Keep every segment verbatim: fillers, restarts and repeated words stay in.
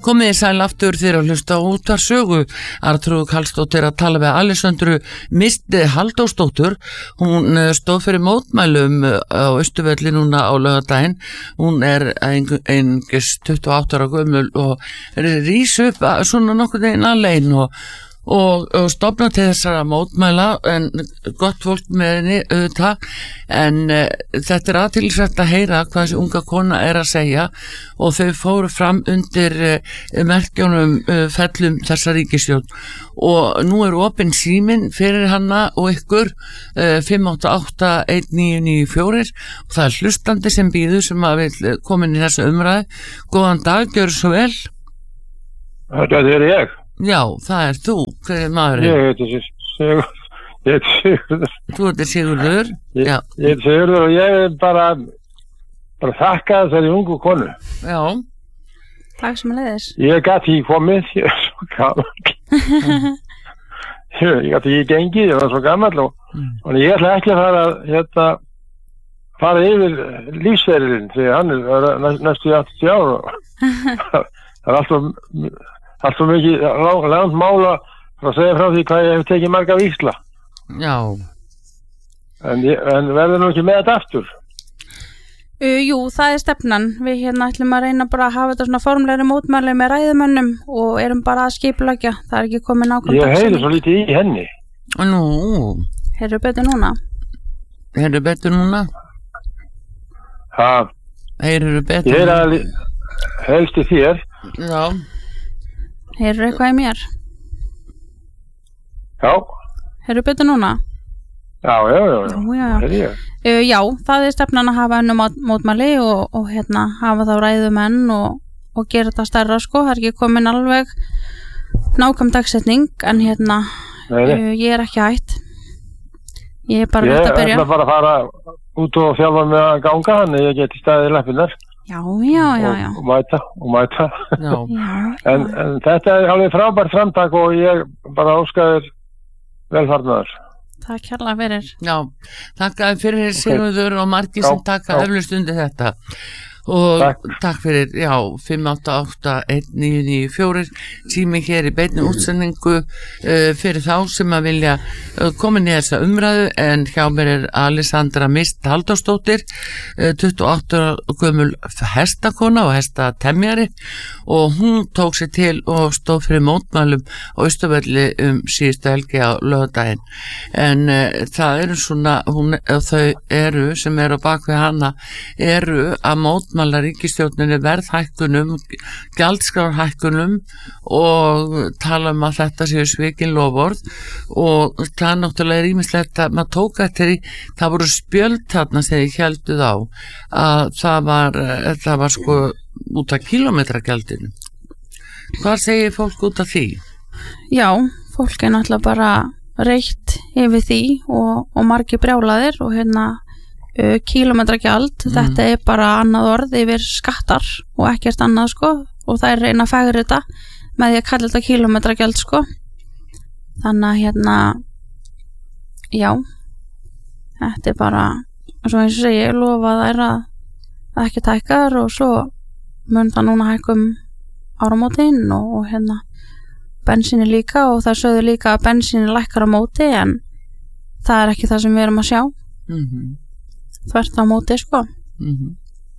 Komið í sæl aftur þegar að hlusta á Útvarpssögu. Arnþrúður Karlsdóttir að tala við Alessandru Mist Halldórsdóttir. Hún stóð fyrir mótmælum á Austurvelli núna á laugardaginn. Hún er einungis tuttugu og átta ára gömul og rís upp svona nokkurn veginn alein og og, og stofna til þessara mótmæla, en gott fólk með henni auðvitað, en uh, þetta er athyglisvert að heyra hvað þessi unga kona er að segja, og þau fóru fram undir uh, merkjónum uh, fellum þessa ríkisstjórn, og nú er opinn síminn fyrir hana og ykkur uh, fimm átta átta einn níu níu fjögur, og það er hlustandi sem býður sem að vil komin í þessa umræðu. Góðan dag, gjörðu svo vel. Þetta er ég. Já, það er þú. Hver er maðurinn? Ég heiti Sigur. Ég heiti Sigurður. Þú heiti Sigurður? Ég, Já. ég heiti Sigurður og ég er bara, bara þakka þessari ungu konu. Já. Takk sem leiðis. Ég gæti ekki komið, ég er svo gammal. ég gæti ekki gengið, ég var svo gammal og, mm. og ég ætla ekki að fara, hérna, fara yfir lífsferilinn, því hann er næstu áttatíu ár og það er alltaf... Alltaf mikið langt mála að segja frá því hvað ég hef tekið marga víxla. Já. En, en verður nú ekki með þetta aftur? Uh, jú, það er stefnan. Við hérna ætlum að reyna bara að hafa þetta svona formlegri mótmæli með ræðumönnum og erum bara að skipuleggja. Það er ekki komið nákvæmt. Ég heyri svo lítið í henni. Nú. Heyrðu betur núna? Heyrðu betur núna? Ha. Heyrðu betur núna? Ég heyri að helst í þér. Já. Heyrðu eitthvað í mér? Já. Heyrðu betur núna? Já, já, já. Já, já, já. Uh, já, það er stefnan að hafa ennum mótmæli og, og hérna hafa þá ræðumenn og, og gera þetta stærra, sko. Það er ekki komin alveg nákvæm dagsetning, en hérna uh, ég er ekki hætt. Ég er bara rétt að byrja. Ég ætla bara að fara út og þjálfa með að ganga, þannig ég geti staðið lappirnar. Já, já, já, já. Og, og mæta, og mæta. Já. en, en þetta er alveg frábært framtak og ég bara óskaður velfarnaður. Takk kærlega fyrir. Já, þakkaði fyrir Sigurður og margir sem taka eflaust undir þetta. Og takk, takk fyrir, já, fimm átta átta einn níu níu fjögur, sími hér í beinni útsendingu uh, fyrir þá sem að vilja uh, komin í þessa umræðu, en hjá mér er Alessandra Mist Halldórsdóttir, uh, tuttugu og átta ára gömul hestakona og hestatemjari, og hún tók sér til og stóð fyrir mótmælum á Austurvelli um síðustu helgi á laugardaginn, en uh, það eru svona, hún, þau eru sem eru á bakvið hana, eru að mótmæla mótmæla ríkisstjórninni verðhækkunum, gjaldskrárhækkunum og tala um að þetta séu svikin loforð, og það er náttúrulega ýmislegt að maður tók eftir í, það voru spjöld þarna sem ég hélduð á að það var, það var sko út af kílómetragjaldinu. Hvað segir fólk út af því? Já, fólk er náttúrulega bara reitt yfir því og, og margir brjálaðir og hérna Uh, kílómetragjald, mm. þetta er bara annað orð yfir skattar og ekkert annað, sko, og það er reyna að færa þetta með því að kalla þetta kílómetragjald, sko, þannig að hérna já, þetta er bara, svo eins og segi, ég lofa að það er að, að ekki tækkar, og svo mun það núna hækkum áramótin og, og hérna bensíni líka, og það sögðu líka að bensíni lækkar á móti, en það er ekki það sem við erum að sjá. Mhm. Þvert á móti, sko. Mm-hmm.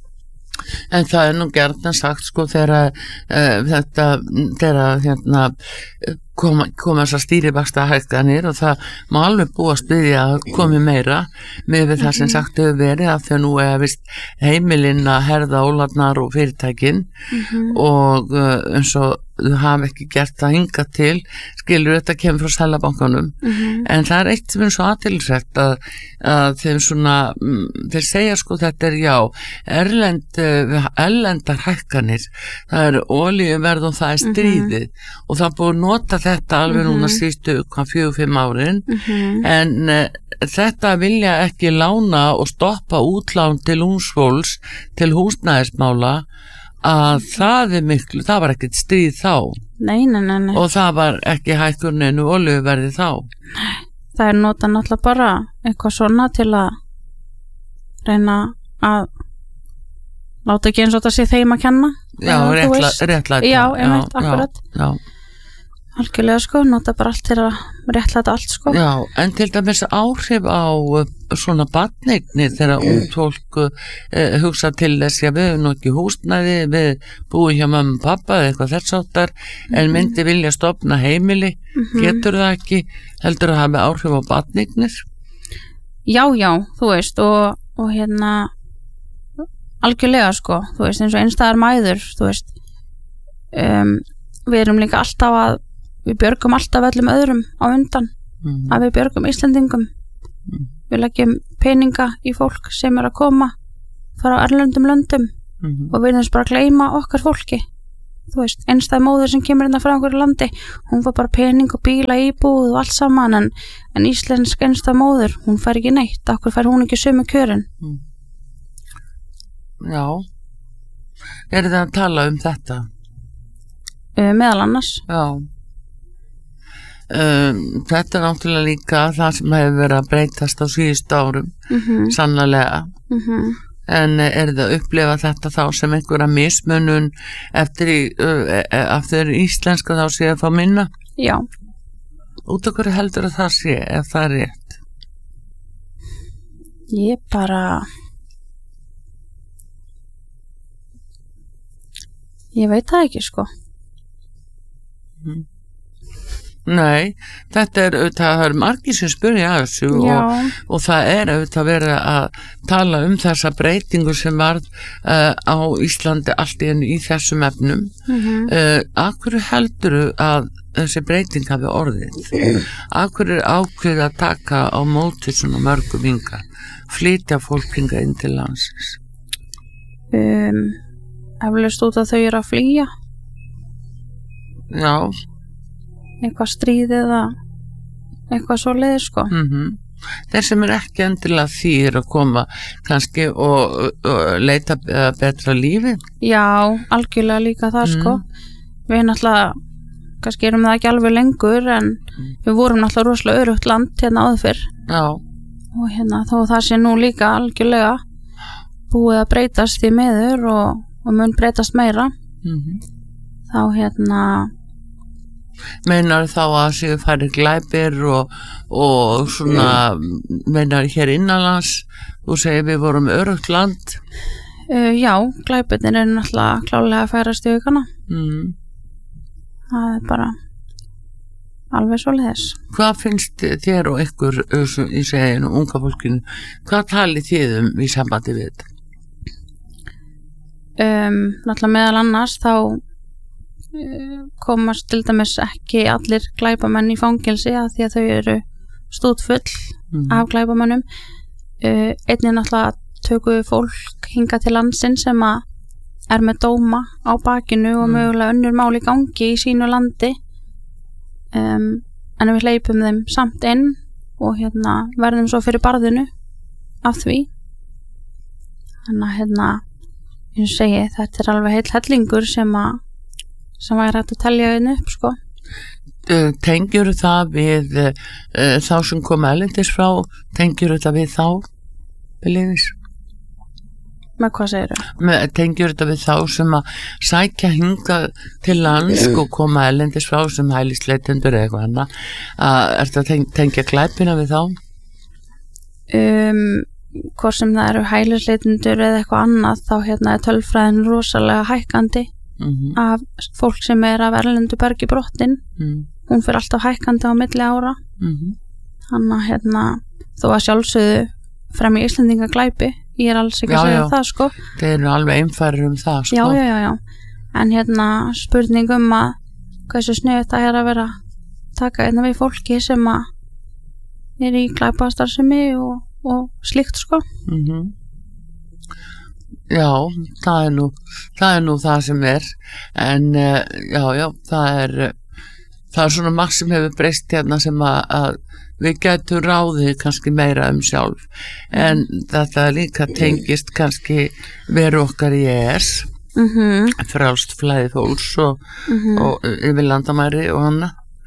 En það er nú gjarnan sagt, sko, þegar uh, þetta, þegar hérna koma, koma þessar stýrivaksta hækkanir, og það má alveg búast við því að komi meira með við það sem sagt hefur verið, af því að nú er vist heimilinn að herða ólarnar og fyrirtækin, mm-hmm. og uh, eins og þau hafa ekki gert það hinga til, skilur þetta kemur frá Seðlabankanum, mm-hmm. en það er eitt sem er svo athyglisvert að, að þeim svona, þeir segja, sko, þetta er já, erlend, erlendar hækkanir, það er olíuverð og það er stríðið, mm-hmm. og það búið að nota þetta alveg núna mm-hmm. sístu hvað fjögur, fimm árin, mm-hmm. en uh, þetta vilja ekki lána og stoppa útlán til húsfólks, til húsnæðismála, að það er miklu, það var ekkert stríð þá. Nei, nei, nei, nei. Og það var ekki hækkuninu olíuverði þá. Nei, það er notað náttúrulega bara eitthvað svona til að reyna að láta ekki eins og þetta sé þeim að kenna. já, réttla, réttlæta já, einmitt, akkurat já, já. algjörlega sko, nota bara allt til að réttlæta allt sko já, en til dæmis áhrif á svona barneignir þegar ungt fólk eh, hugsa til þess að við hefum nú ekki húsnæði, við búum hjá mamma og pappa eða eitthvað þess áttar mm-hmm. en myndi vilja stofna heimili mm-hmm. getur það ekki, heldur að hafa áhrif á barneignir? Já, já, þú veist og, og hérna algjörlega sko, þú veist eins og einstæðar mæður, þú veist um, við erum líka alltaf að við björgum alltaf öllum öðrum á undan mm. að við björgum Íslendingum mm. við leggjum peninga í fólk sem er að koma fara á erlendum löndum mm. og við erum bara að gleyma okkar fólki þú veist, einstæð móður sem kemur inn frá einhverju landi, hún får bara pening og bíla íbúð og allt saman en, en íslensk einstæð móður, hún fær ekki neitt okkur fær hún ekki sömu kjörin mm. Já er það að tala um þetta? Uh, meðal annars Já Um, þetta er náttúrulega líka það sem hefur verið að breytast á síðustu árum mm-hmm. sannlega mm-hmm. en er það að upplifa þetta þá sem einhverja mismunun eftir í, uh, eftir íslenska þá sé að fá minna? Já. Út af hverju heldur að það sé ef það er rétt? Ég bara ég veit það ekki sko mm. Nei, þetta er auðvitað, það er margir sem spyrja að þessu og, og það er auðvitað verið að tala um þessa breytingu sem varð uh, á Íslandi allt í enn í þessum efnum mm-hmm. uh, af hverju heldurðu að þessi breyting hafi orðið? Af hverju er ákveðið að taka á móti svona mörgum hinga flytja fólk hinga inn til landsins? Um, eflaust út að þau eru að flýja Já eitthvað stríð eða eitthvað svo leiðir sko mm-hmm. þeir sem er ekki endilega þýr að koma kannski og, og leita betra lífi já, algjörlega líka það mm. sko við náttúrulega kannski erum það ekki alveg lengur en mm. við vorum náttúrulega rosalega örugt land hérna áður fyrr já. og hérna þó það sé nú líka algjörlega búið að breytast í meður og, og mun breytast meira mm-hmm. þá hérna meinar þá að séu færi glæpir og, og svona meinar hér innanlands þú segir við vorum örugt land uh, já, glæpirnir er náttúrulega klálega að færast í aukana mm. það er bara alveg svo leiðis hvað finnst þér og ykkur í seginu, unga fólkinu hvað talið þið um í sambandi við þetta? Um, náttúrulega meðal annars þá komast til dæmis ekki allir glæpamenn í fangelsi að því að þau eru stútfull mm. af glæpamennum uh, einnig náttúrulega tökum við fólk hinga til landsin sem að er með dóma á bakinu og mm. mögulega önnur mál í gangi í sínu landi um, en við hleypum þeim samt inn og hérna verðum svo fyrir barðinu af því þannig að hérna ég segi þetta er alveg heil hellingur sem að sem væri hægt að telja einu upp sko. Tengjur það við uh, þá sem koma erlendis frá tengjur það við þá beliðis? Með hvað segir þau? Tengjur það við þá sem að sækja hinga til lands og koma erlendis frá sem hælisleitendur eða eitthvað hana er það að tengja glæpina við þá? Um, hvort sem það eru hælisleitendur eða eitthvað annað þá hérna er tölfræðin rosalega hækkandi Mm-hmm. af fólk sem er af erlendu bergi brottin mm. hún fyrir alltaf hækkandi á milli ára mm-hmm. þannig að hérna þó að sjálfsögðu frem í Íslendinga glæpi ég er alls ekki já, að segja já. Það sko þeir eru alveg einfarir um það sko já, já, já, já. en hérna spurning um að hversu sniðugt það er að vera taka einna við fólki sem að er í glæpastarfsemi og, og slíkt sko mhm Já, það er nú það er nú það sem er en uh, já, já, það er það er svona margt sem hefur breyst hérna sem að, að við getum ráðið kannski meira um sjálf en þetta líka tengist kannski veru okkar í E S mm-hmm. frálst flæði fólks og, mm-hmm. og yfir landamæri og hana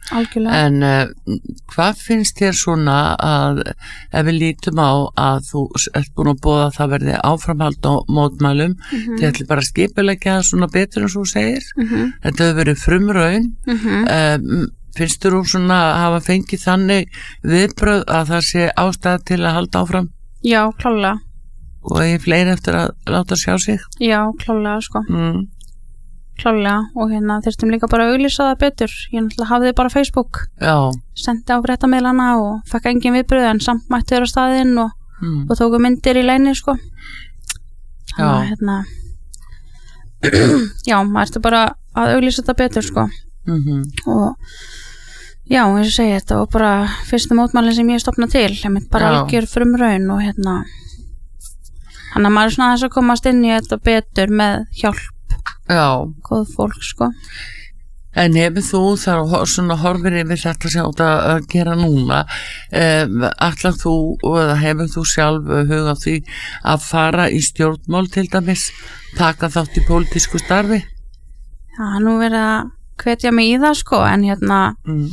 Algjörlega. En uh, hvað finnst þér svona að ef við lítum á að þú ert búin að boða að það verði áframhald á mótmælum, mm-hmm. þið ætlum bara að skipuleggja það svona betur en svo segir, mm-hmm. þetta hefur verið frumraun, mm-hmm. um, finnst þú svona að hafa fengið þannig viðbröð að það sé ástæða til að halda áfram? Já, klálega. Og er fleiri eftir að láta sjá sig? Já, klálega sko. Mm. Klálega, og hérna þyrstum líka bara að auglýsa það betur. Ég náttúrulega hafði bara Facebook. Já. Sendi á fréttamiðlana og fekk engin viðbröð en samt mætti vera á staðinn og, mm. og tóku myndir í leini sko. Þannig að hérna já, maður ertu bara að auglýsa þetta betur sko. Mm-hmm. Og já, eins og segi þetta og bara fyrstu mótmælin sem ég stofna til, ég mynd bara algjör frumraun og hérna þannig að maður er svona þess að komast inn í þetta betur með hjálp Já. góð fólk sko. En hefur þú þar svona horfir yfir þetta sem átt að gera núna um, ætlar þú eða hefur þú sjálf hugað því að fara í stjórnmál til dæmis, taka þátt í pólitísku starfi? Já, nú verið að hvetja mig í það sko, en hérna mm.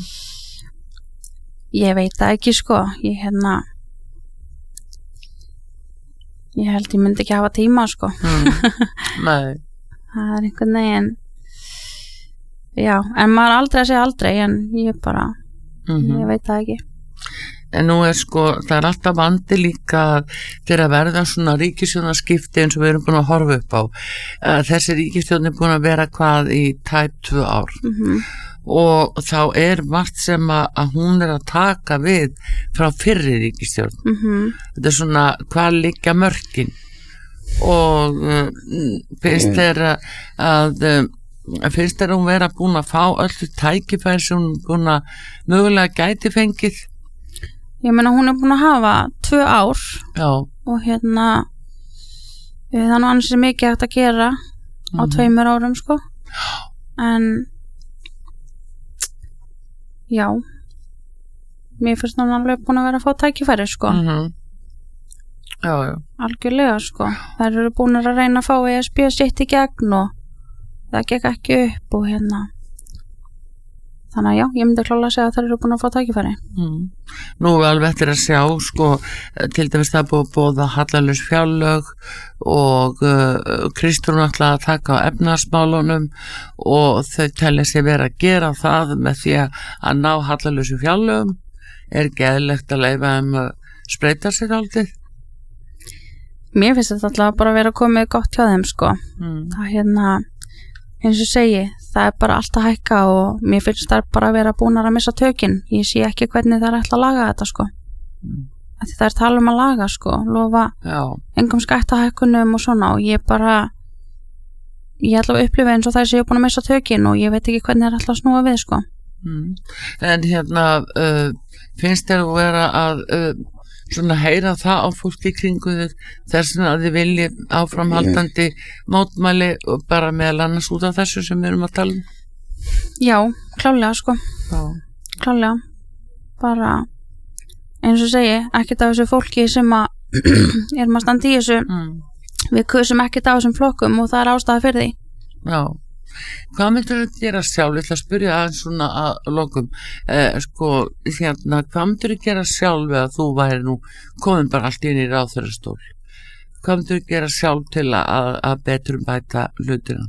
ég veit það ekki sko, ég hérna ég held ég myndi ekki hafa tíma sko. mm. Nei. Það er einhvern veginn já, en maður aldrei að segja aldrei en ég bara mm-hmm. ég veit það ekki. En nú er sko, það er alltaf vandi líka þegar að verða svona ríkisstjórnarskipti eins og við erum búin að horfa upp á. Þessi ríkisstjórn er búin að vera hvað í tæp tvö ár mm-hmm. og þá er margt sem að, að hún er að taka við frá fyrri ríkisstjórn. Mm-hmm. Þetta er svona, hvað liggja mörkin og uh, finnst þér að, að finnst þér að hún vera búin að fá öllu tækifæri sem hún búin að mögulega gæti fengið? Ég meina hún er búin að hafa tvö ár Já. og hérna það er nú annars mikið hægt að gera á mm. tveimur árum sko, en já mér finnst hún alveg búin að vera að fá tækifæri sko. mm-hmm. Já, já. Algjörlega sko, þær eru búin að reyna að fá E S B sitt í gegn og það gekk ekki upp og hérna þannig að já, ég myndi klála að segja að þær eru búin að fá tækifæri. Mm. Nú er alveg eftir að sjá sko, til dæmis það búið að bóða hallarlaus fjárlög og uh, Kristrún ætla að taka á efnahagsmálunum og þau telja sig vera að gera það með því að ná hallarlausu fjárlögum. Er ekki eðlilegt að leyfa um að spreita sig aldrei? Mér finnst þetta alltaf bara að vera komið gott hjá þeim sko. Mm. Það hérna eins og segi, það er bara allt að hækka og mér finnst það bara að vera búin að missa tökin. Ég sé ekki hvernig það er ætla að laga þetta sko. Mm. Það er tala um að laga sko, lofa engum skattahækkunum og svona og ég bara ég ætla að upplifa eins og það séu búin að missa tökin og ég veit ekki hvernig það er ætla að snúa við sko. Mm. En hérna uh, finnst þér að vera að uh, svona heyra það á fólki kringu þess að þið vilji áframhaldandi mótmæli og bara meðal annars út af þessu sem við erum að tala um? Já, klálega sko. Já. Klálega. Bara eins og segi, ekkert af þessu fólki sem að erum að standa í þessu mm. við kusum ekkert af þessum flokkum og það er ástæða fyrir því. Já. Hvað myndir þú gera sjálf? Ég ætla að spyrja aðeins svona að lokum eh, sko, hérna, hvað myndir þú gera sjálf eða þú væri nú komin bara allt inn í ráðherrastól? Hvað myndir þú gera sjálf til að, að betrum bæta hlutina?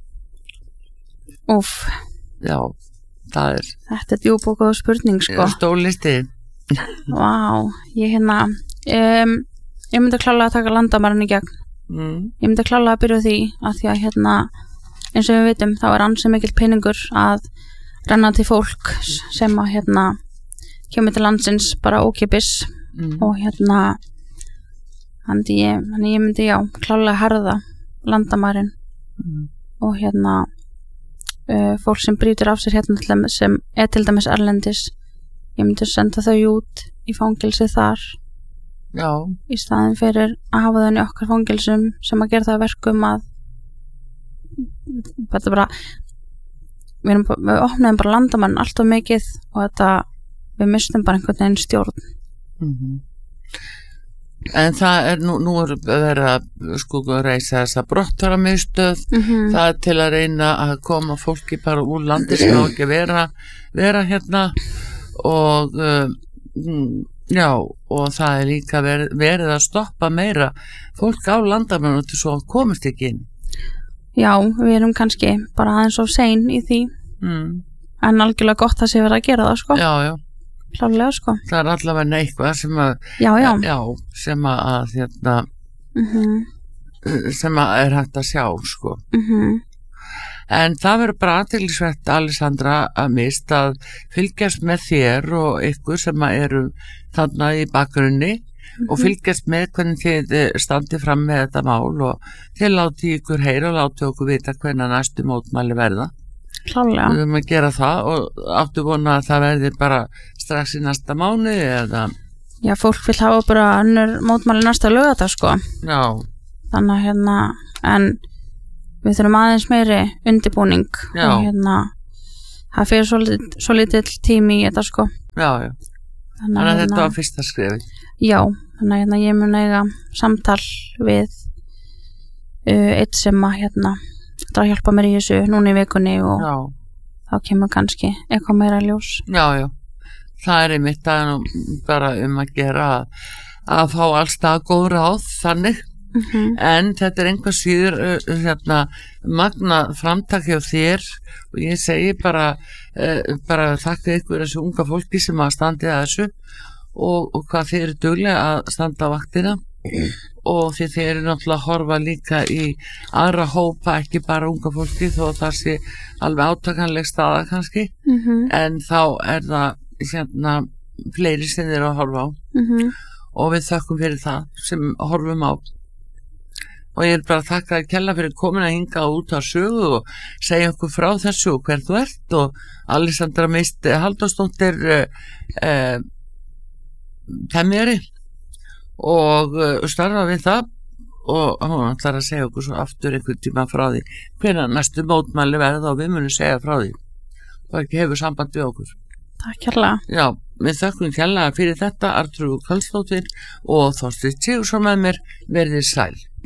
Úff. Já, það er Þetta er djúp og góð spurning sko. Stólisti. Vá, ég hérna um, ég myndi klálega að taka landamærin í gegn. Mm. Ég myndi klálega að byrja á því að því að hérna eins og við vitum, þá er ansi mikill peningur að renna til fólk sem að hérna kemur til landsins bara ókeypis mm. og hérna þannig ég, ég myndi já klálega herða landamærin mm. og hérna uh, fólk sem brýtur af sér hérna til dæmis, sem er til dæmis erlendis, ég myndi senda þau út í fangilsi þar já. Í staðin fyrir að hafa þau í okkar fangilsum sem að gera það verkum að þetta bara við, erum, við opnaðum bara landamærin allt of mikið og þetta við mistum bara einhvern veginn stjórn. mm-hmm. En það er nú, nú er verið að sko reisa þessa brottfararmiðstöð, mm-hmm. það er til að reyna að koma fólki bara úr landi sem á ekki vera, vera hérna og uh, já, og það er líka verið, verið að stoppa meira fólk á landamærum til svo komist ekki inn. Já, við erum kannski bara aðeins of sein í því, mm. en algjörlega gott að sé verið að gera það, sko. Já, já. Klálega, sko. Það er allavega eitthvað sem að já, já. Já, sem að hérna mm-hmm. sem að er hægt að sjá, sko. Mm-hmm. En það verður bara athyglisvert, Alessandra, að mist að fylgjast með þér og ykkur sem að eru þarna í bakgrunni mm-hmm. og fylgjast með hvernig þið standið fram með þetta mál og þið láti ykkur heyra og láti okkur vita hvernig næstu mótmæli verða. Klálega. Við höfum að gera það og áttu vona að það verði bara strax í næsta mánuði eða... Já, fólk vil hafa bara önnur mótmæli næsta laugardag, sko. Já. Þannig að hérna, en við þurfum aðeins meiri undirbúning já. Og hérna, það fyrir svo, svo lítill tími í þetta, sko. Já, já. Þannig að hérna, þetta var fyrsta skrifi. Já, þannig að hérna, ég mun eiga samtal við uh, eitt sem að hérna það að hjálpa mér í þessu núna í vikunni og já. Þá kemur kannski eitthvað meira ljós. Já, já, það er einmitt að bara um að gera að, að fá allstað góð ráð þannig, mm-hmm. en þetta er einhver síður uh, hérna, magna framtak hjá þér og ég segi bara, uh, bara þakka ykkur þessu unga fólki sem að standi að þessu og, og hvað þið eru duglega að standa á vaktina og því þið eru náttúrulega að horfa líka í aðra hópa, ekki bara unga fólki þó það sé alveg átakanleg staða kannski, mm-hmm. en þá er það hérna fleiri sem þið eru að horfa á mm-hmm. og við þökkum fyrir það sem horfum á og ég er bara að þakka að kella fyrir komin að hinga út á sögu og segja okkur frá þessu og hver þú ert og Alessandra Mist Halldórsdóttir eh, Temmeri og uh, starfa við það og hún ætlar að segja okkur svo aftur einhvern tíma frá því hvernig næstu mótmæli verða og við munum segja frá því og ekki hefur samband við okkur. Takk kærlega. Já, við þökkum kærlega fyrir þetta Arnþrúður Karlsdóttir og Þorsteinn Sigurðsson með mér, verðið sæl.